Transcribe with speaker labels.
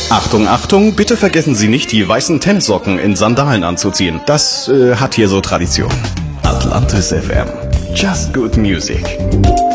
Speaker 1: Achtung, Achtung, bitte vergessen Sie nicht, die weißen Tennissocken in Sandalen anzuziehen. Das hat hier so Tradition. Atlantis FM. Just good music.